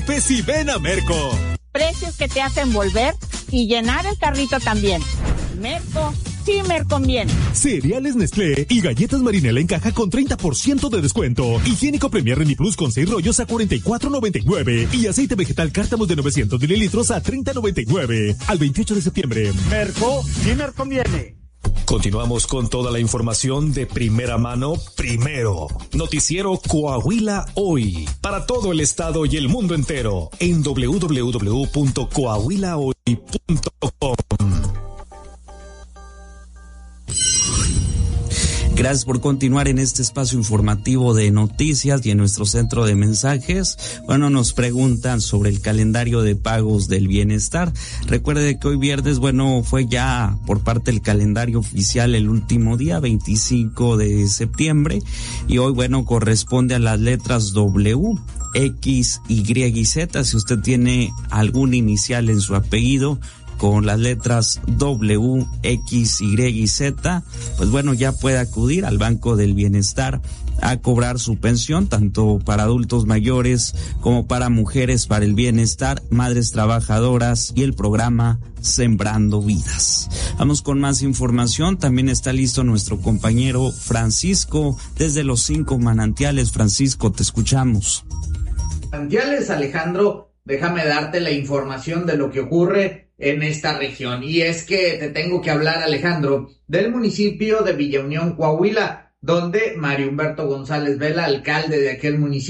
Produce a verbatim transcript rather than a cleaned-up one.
Pues y ven a Merco. Precios que te hacen volver y llenar el carrito también. Merco, sí me conviene. Cereales Nestlé y galletas Marinela en caja con treinta por ciento de descuento. Higiénico Premier Reni Plus con seis rollos a cuarenta y cuatro noventa y nueve. Y aceite vegetal Cártamos de novecientos mililitros a treinta noventa y nueve. Al veintiocho de septiembre. Merco, sí me conviene. Continuamos con toda la información de primera mano, primero. Noticiero Coahuila Hoy. Para todo el estado y el mundo entero. En doble u doble u doble u punto coahuila hoy punto com. Gracias por continuar en este espacio informativo de noticias y en nuestro centro de mensajes. Bueno, nos preguntan sobre el calendario de pagos del bienestar. Recuerde que hoy viernes, bueno, fue ya por parte del calendario oficial el último día, veinticinco de septiembre. Y hoy, bueno, corresponde a las letras W, X, Y y Z. Si usted tiene algún inicial en su apellido con las letras W, X, Y y Z, pues bueno, ya puede acudir al Banco del Bienestar a cobrar su pensión, tanto para adultos mayores como para mujeres para el bienestar, madres trabajadoras y el programa Sembrando Vidas. Vamos con más información. También está listo nuestro compañero Francisco desde los cinco manantiales. Francisco, te escuchamos. Manantiales, Alejandro, déjame darte la información de lo que ocurre en esta región. Y es que te tengo que hablar, Alejandro, del municipio de Villa Unión, Coahuila, donde Mario Humberto González Vela, alcalde de aquel municipio,